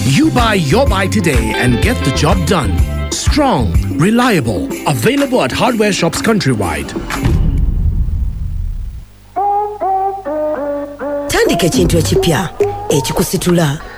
You buy your buy today and get the job done. Strong, reliable, available at hardware shops countrywide. Tandika ekintu ekipya ekikusitula